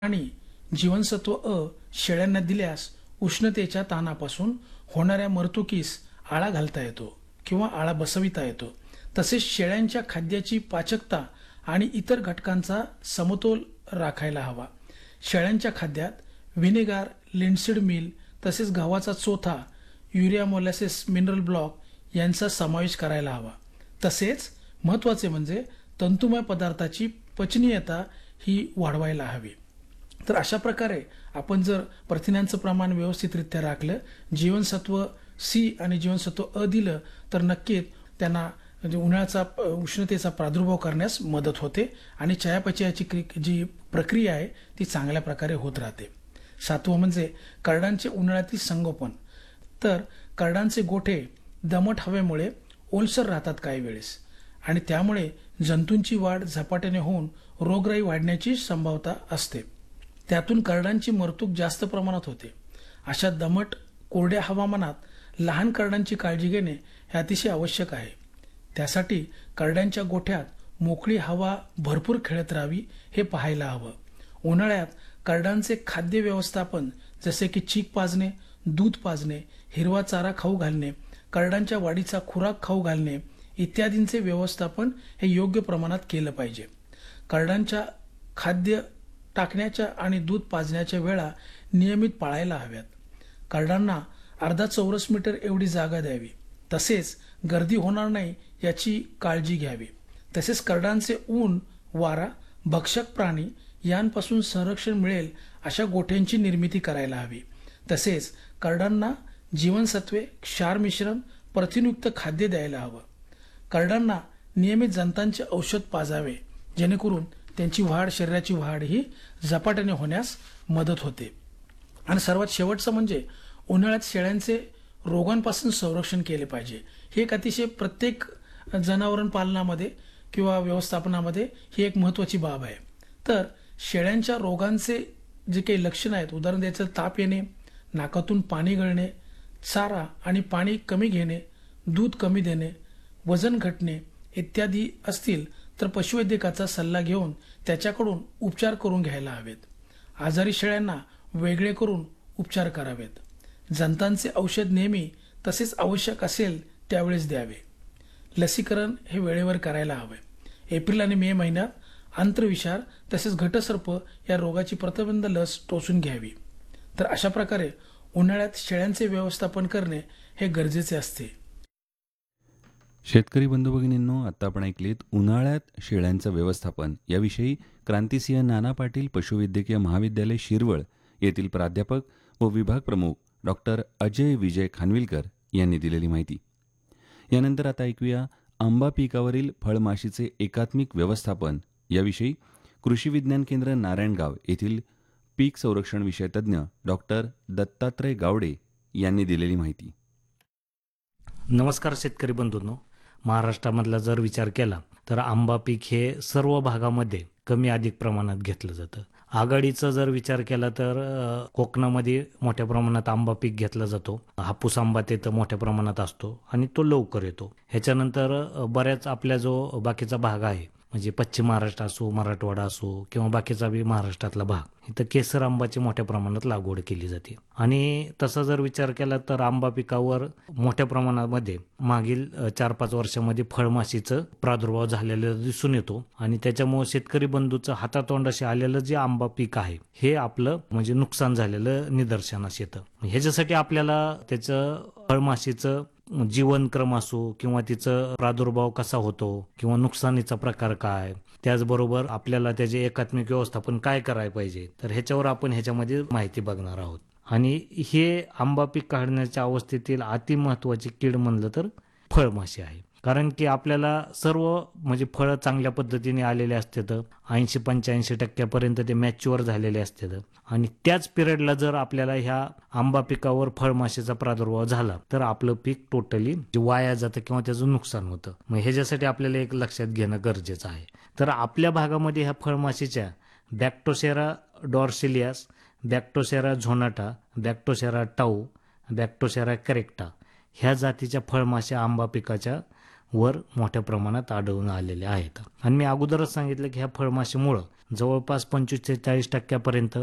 आणि जीवनसत्व अ शेळ्यांना दिल्यास उष्णतेच्या ताणापासून होणाऱ्या मरतुकीस आळा घालता येतो किंवा आळा बसविता येतो. तसेच शेळ्यांच्या खाद्याची पाचकता आणि इतर घटकांचा समतोल राखायला हवा. शेळ्यांच्या खाद्यात व्हिनेगार, लिंडसीड मील तसेच गव्हाचा चोथा, युरिया मोलॅसिस मिनरल ब्लॉक यांचा समावेश करायला हवा. तसेच महत्त्वाचे म्हणजे तंतुमय पदार्थाची पचनीयता ही वाढवायला हवी. तर अशा प्रकारे आपण जर प्रथिनांचं प्रमाण व्यवस्थितरित्या राखलं, जीवनसत्व सी आणि जीवनसत्व अ दिलं तर नक्कीच त्यांना म्हणजे उष्णतेचा प्रादुर्भाव करण्यास मदत होते आणि चयापचयाची जी प्रक्रिया आहे ती चांगल्या प्रकारे होत राहते. 7वं म्हणजे करडांचे उन्हाळ्यातील संगोपन. तर करडांचे गोठे दमट हवेमुळे ओलसर राहतात काही वेळेस आणि त्यामुळे जंतूंची वाढ झपाट्याने होऊन रोगराई वाढण्याची संभाव्यता असते. त्यातून करडांची मरतूक जास्त प्रमाणात होते. अशा दमट कोरड्या हवामानात लहान करडांची काळजी घेणे हे अतिशय आवश्यक आहे. त्यासाठी करड्यांच्या गोठ्यात मोकळी हवा भरपूर खेळत राहावी हे पाहायला हवं. उन्हाळ्यात करडांचे खाद्य व्यवस्थापन जसे की चीक पाजणे, दूध पाजणे, हिरवा चारा खाऊ घालणे, करडांच्या वाढीचा खुराक खाऊ घालणे इत्यादींचे व्यवस्थापन हे योग्य प्रमाणात केलं पाहिजे. करडांच्या खाद्य टाकण्याच्या आणि दूध पाजण्याच्या वेळा नियमित पाळायला हव्यात. करडांना अर्धा चौरस मीटर एवढी जागा द्यावी. तसेच गर्दी होणार नाही याची काळजी घ्यावी. तसेच करडांचे ऊन, वारा, भक्षक प्राणी यांपासून संरक्षण मिळेल अशा गोठ्यांची निर्मिती करायला हवी. तसेच करडांना जीवनसत्वे, क्षार मिश्रण, प्रथिनयुक्त खाद्य द्यायला हवं. करडांना नियमित जंतांचे औषध पाजावे जेणेकरून त्यांची वाढ, शरीराची वाढ ही झपाट्याने होण्यास मदत होते. आणि सर्वात शेवटचं म्हणजे उन्हाळ्यात शेळ्यांचे रोगांपासून संरक्षण केले पाहिजे. हे एक अतिशय प्रत्येक जनावरण पालनामध्ये किंवा व्यवस्थापनामध्ये ही एक महत्त्वाची बाब आहे. तर शेळ्यांच्या रोगांचे जे काही लक्षणं आहेत, उदाहरण द्यायचं ताप येणे, नाकातून पाणी गळणे, चारा आणि पाणी कमी घेणे, दूध कमी देणे, वजन घटणे इत्यादी असतील तर पशुवैद्यकाचा सल्ला घेऊन त्याच्याकडून उपचार करून घ्यायला हवेत. आजारी शेळ्यांना वेगळे करून उपचार करावेत. जंतांचे औषध नेहमी तसेच आवश्यक असेल त्यावेळेस द्यावे. लसीकरण हे वेळेवर करायला हवे. एप्रिल आणि मे महिन्यात आंत्रविषार तसेच घटसर्प या रोगाची प्रतिबंध लस टोचून घ्यावी. तर अशा प्रकारे उन्हाळ्यात शेळ्यांचे व्यवस्थापन करणे हे गरजेचे असते. शेतकरी बंधू भगिनींनो, आता आपण ऐकलीत उन्हाळ्यात शेळ्यांचं व्यवस्थापन याविषयी क्रांतिसिंह नाना पाटील पशुवैद्यकीय महाविद्यालय शिरवळ येथील प्राध्यापक व विभाग प्रमुख डॉक्टर अजय विजय खानविलकर यांनी दिलेली माहिती. यानंतर आता ऐकूया आंबा पिकावरील फळमाशीचे एकात्मिक व्यवस्थापन याविषयी कृषी विज्ञान केंद्र नारायणगाव येथील पीक संरक्षण विषय तज्ज्ञ डॉक्टर दत्तात्रय गावडे यांनी दिलेली माहिती. नमस्कार शेतकरी बंधूंनो, महाराष्ट्रामधला जर विचार केला तर आंबा पीक हे सर्व भागामध्ये कमी अधिक प्रमाणात घेतलं जातं. आघाडीचा जर विचार केला तर कोकणामध्ये मोठ्या प्रमाणात आंबा पीक घेतला जातो. हापूस आंबा तिथं मोठ्या प्रमाणात असतो आणि तो लवकर येतो. ह्याच्यानंतर बऱ्याच आपल्या जो बाकीचा भाग आहे म्हणजे पश्चिम महाराष्ट्र असो, मराठवाडा असो किंवा बाकीचा बी महाराष्ट्रातला भाग इथं केसर आंबाची मोठ्या प्रमाणात लागवड केली जाते. आणि तसा जर विचार केला तर आंबा पिकावर मोठ्या प्रमाणामध्ये मागील 4-5 वर्षामध्ये फळमाशीचं प्रादुर्भाव झालेलं दिसून येतो आणि त्याच्यामुळे शेतकरी बंधूचं हातातोंडाशी आलेलं जे आंबा पीक आहे हे आपलं म्हणजे नुकसान झालेलं निदर्शनास येतं. ह्याच्यासाठी आपल्याला त्याचं फळमाशीचं जीवनक्रम असो किंवा तिचं प्रादुर्भाव कसा होतो किंवा नुकसानीचा प्रकार काय, त्याचबरोबर आपल्याला त्याचे एकात्मिक व्यवस्थापन काय करायला पाहिजे, तर ह्याच्यावर आपण ह्याच्यामध्ये माहिती बघणार आहोत. आणि हे आंबा पीक काढण्याच्या अवस्थेतील अति महत्त्वाची कीड म्हणलं तर फळमाशी आहे. कारण की आपल्याला सर्व म्हणजे फळं चांगल्या पद्धतीने आलेले असतात, 80-85% ते मॅच्युअर झालेले असतात आणि त्याच पिरियडला जर आपल्याला ह्या आंबा पिकावर फळमाशीचा प्रादुर्भाव झाला तर आपलं पीक टोटली वाया जातं किंवा त्याचं नुकसान होतं. मग ह्याच्यासाठी आपल्याला एक लक्षात घेणं गरजेचं आहे. तर आपल्या भागामध्ये ह्या फळमाशीच्या बॅक्टोसेरा डॉर्सिलियास, बॅक्टोसेरा झोनाटा, बॅक्टोसेरा टाऊ, बॅक्टोसेरा करेक्टा ह्या जातीच्या फळमाशा आंबा पिकाच्या वर मोठ्या प्रमाणात आढळून आलेल्या आहेत. आणि मी अगोदरच सांगितलं की ह्या फळमाशीमुळं जवळपास 25 ते 40%